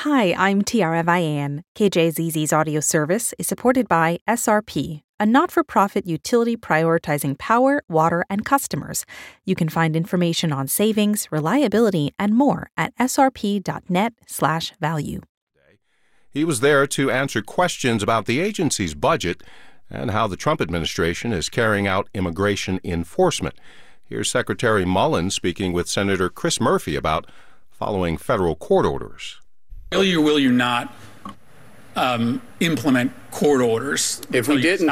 Hi, I'm Tiara Vian. KJZZ's audio service is supported by SRP, a not-for-profit utility prioritizing power, water, and customers. You can find information on savings, reliability, and more at srp.net/value. He was there to answer questions about the agency's budget and how the Trump administration is carrying out immigration enforcement. Here's Secretary Mullen speaking with Senator Chris Murphy about following federal court orders. Will you or will you not implement court orders? If we didn't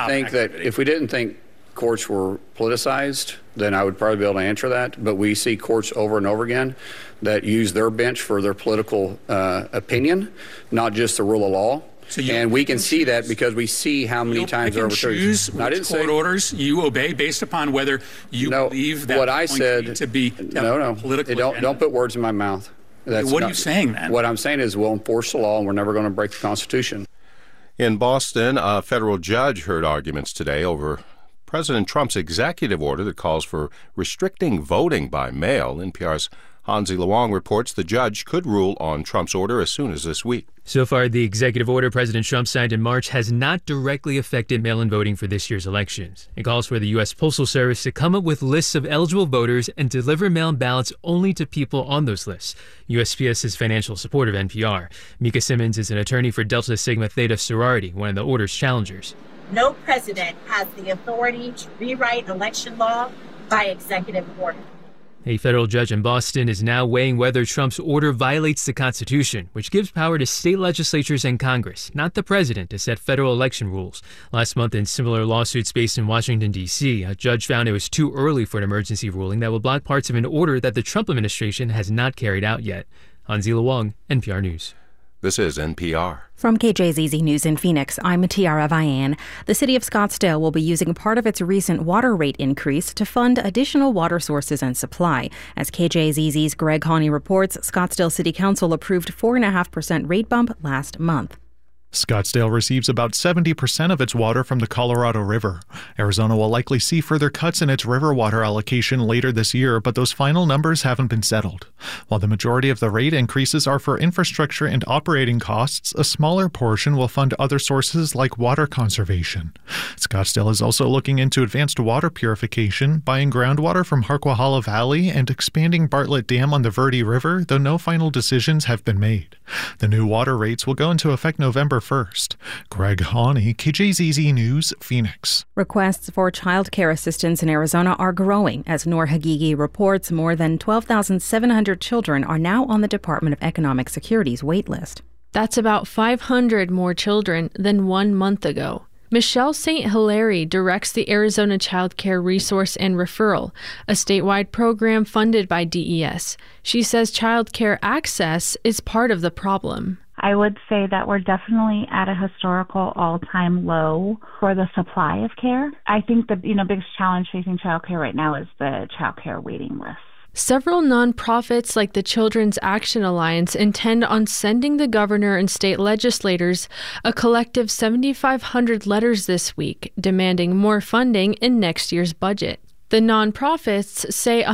think courts were politicized, then I would probably be able to answer that. But we see courts over and over again that use their bench for their political opinion, not just the rule of law. And we can see that because we see how many times they're overturned. Choose which court orders you obey based upon whether you believe that what I said to be political. Don't put words in my mouth. What are you saying then? What I'm saying is we'll enforce the law and we're never going to break the Constitution. In Boston, a federal judge heard arguments today over President Trump's executive order that calls for restricting voting by mail. NPR's Hansi Luong reports the judge could rule on Trump's order as soon as this week. So far, the executive order President Trump signed in March has not directly affected mail-in voting for this year's elections. It calls for the U.S. Postal Service to come up with lists of eligible voters and deliver mail-in ballots only to people on those lists. USPS is financial support of NPR. Mika Simmons is an attorney for Delta Sigma Theta sorority, one of the order's challengers. No president has the authority to rewrite election law by executive order. A federal judge in Boston is now weighing whether Trump's order violates the Constitution, which gives power to state legislatures and Congress, not the president, to set federal election rules. Last month, in similar lawsuits based in Washington, D.C., a judge found it was too early for an emergency ruling that will block parts of an order that the Trump administration has not carried out yet. Hansi Luong, NPR News. This is NPR. From KJZZ News in Phoenix, I'm Tiara Vian. The city of Scottsdale will be using part of its recent water rate increase to fund additional water sources and supply. As KJZZ's Greg Haney reports, Scottsdale City Council approved 4.5% rate bump last month. Scottsdale receives about 70% of its water from the Colorado River. Arizona will likely see further cuts in its river water allocation later this year, but those final numbers haven't been settled. While the majority of the rate increases are for infrastructure and operating costs, a smaller portion will fund other sources like water conservation. Scottsdale is also looking into advanced water purification, buying groundwater from Harquahala Valley, and expanding Bartlett Dam on the Verde River, though no final decisions have been made. The new water rates will go into effect November 1st. Greg Haney, KJZZ News, Phoenix. Requests for child care assistance in Arizona are growing. As Noor Hagigi reports, more than 12,700 children are now on the Department of Economic Security's wait list. That's about 500 more children than 1 month ago. Michelle St. Hilaire directs the Arizona Child Care Resource and Referral, a statewide program funded by DES. She says child care access is part of the problem. I would say that we're definitely at a historical all-time low for the supply of care. I think the biggest challenge facing childcare right now is the childcare waiting list. Several nonprofits like the Children's Action Alliance intend on sending the governor and state legislators a collective 7,500 letters this week, demanding more funding in next year's budget. The nonprofits say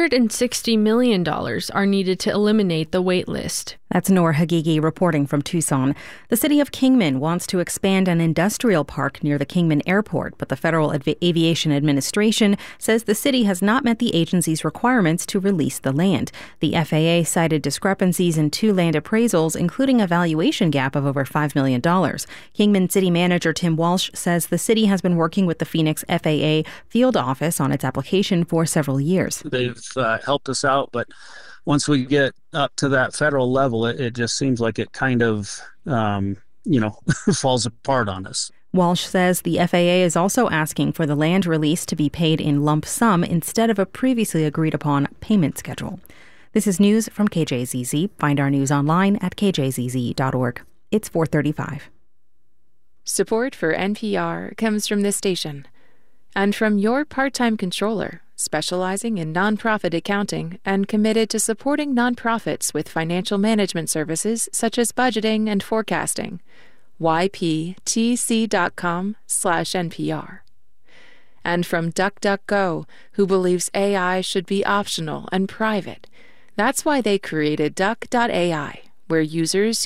$160 million are needed to eliminate the wait list. That's Noor Hagigi reporting from Tucson. The city of Kingman wants to expand an industrial park near the Kingman Airport, but the Federal Aviation Administration says the city has not met the agency's requirements to release the land. The FAA cited discrepancies in 2 land appraisals, including a valuation gap of over $5 million. Kingman City Manager Tim Walsh says the city has been working with the Phoenix FAA field office on its application for several years. They've helped us out, but once we get up to that federal level, it just seems like it kind of, falls apart on us. Walsh says the FAA is also asking for the land release to be paid in lump sum instead of a previously agreed upon payment schedule. This is news from KJZZ. Find our news online at kjzz.org. It's 4:35. Support for NPR comes from this station and from your part-time controller, specializing in nonprofit accounting and committed to supporting nonprofits with financial management services such as budgeting and forecasting. yptc.com/NPR. And from DuckDuckGo, who believes AI should be optional and private. That's why they created Duck.ai, where users